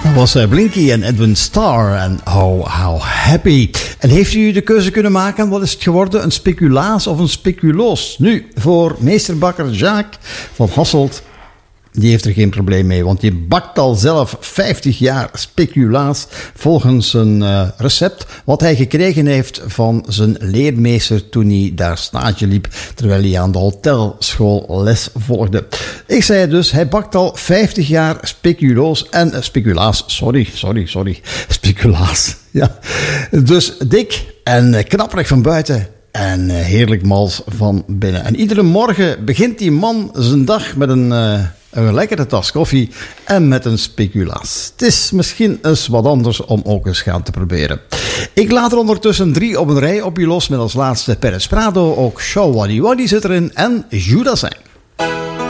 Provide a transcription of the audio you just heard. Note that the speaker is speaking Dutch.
was Blinky en Edwin Starr en How Happy. En heeft u de keuze kunnen maken? Wat is het geworden? Een speculaas of een speculoos? Nu, voor meesterbakker Jacques van Hasselt, die heeft er geen probleem mee, want die bakt al zelf 50 jaar speculaas volgens een recept wat hij gekregen heeft van zijn leermeester toen hij daar stage liep, terwijl hij aan de hotelschool les volgde. Ik zei dus, hij bakt al 50 jaar speculaas, speculaas. Ja. Dus dik en knapperig van buiten en heerlijk mals van binnen. En iedere morgen begint die man zijn dag met een lekkere tas koffie en met een speculaas. Het is misschien eens wat anders om ook eens gaan te proberen. Ik laat er ondertussen 3 op een rij op je los met als laatste Perez Prado. Ook Show Waddy Waddy zit erin en Judas zijn.